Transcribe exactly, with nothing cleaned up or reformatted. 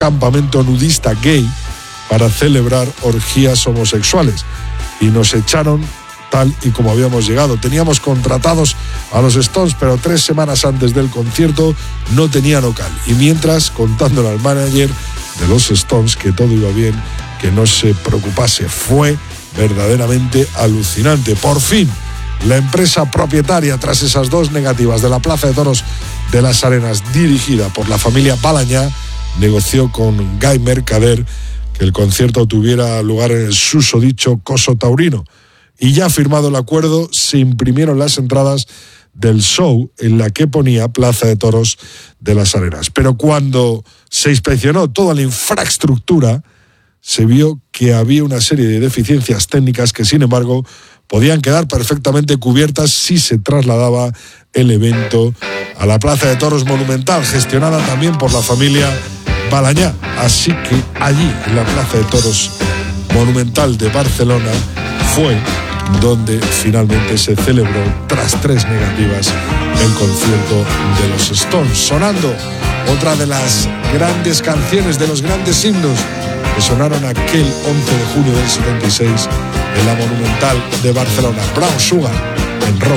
campamento nudista gay para celebrar orgías homosexuales y nos echaron tal y como habíamos llegado. Teníamos contratados a los Stones, pero tres semanas antes del concierto no tenían local. Y mientras, contándole al manager de los Stones que todo iba bien, que no se preocupase. Fue verdaderamente alucinante. Por fin, la empresa propietaria, tras esas dos negativas de la Plaza de Toros de las Arenas, dirigida por la familia Balañá, negoció con Guy Mercader que el concierto tuviera lugar en el susodicho Coso Taurino. Y ya firmado el acuerdo, se imprimieron las entradas del show en la que ponía Plaza de Toros de las Arenas. Pero cuando se inspeccionó toda la infraestructura, se vio que había una serie de deficiencias técnicas que, sin embargo, podían quedar perfectamente cubiertas si se trasladaba el evento a la Plaza de Toros Monumental, gestionada también por la familia Balañá. Así que allí, en la Plaza de Toros Monumental de Barcelona, fue donde finalmente se celebró, tras tres negativas, el concierto de los Stones, sonando otra de las grandes canciones, de los grandes himnos que sonaron aquel once de junio del setenta y seis en la Monumental de Barcelona. Brown Sugar en Rock